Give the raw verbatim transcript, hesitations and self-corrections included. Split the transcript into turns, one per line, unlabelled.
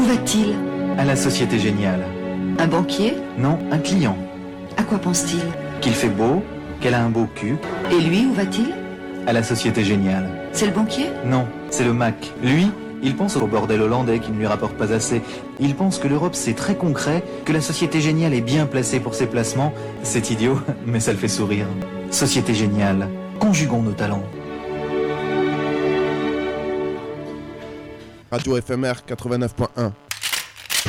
va-t-il?
À la Société Géniale.
Un banquier?
Non, un client.
À quoi pense-t-il?
Qu'il fait beau, qu'elle a un beau cul.
Et lui, où va-t-il?
À la Société Géniale.
C'est le banquier?
Non, c'est le Mac. Lui, il pense au bordel hollandais qui ne lui rapporte pas assez. Il pense que l'Europe c'est très concret, que la Société Géniale est bien placée pour ses placements. C'est idiot, mais ça le fait sourire. Société Géniale, conjuguons nos talents.
Radio F M R quatre-vingt-neuf point un.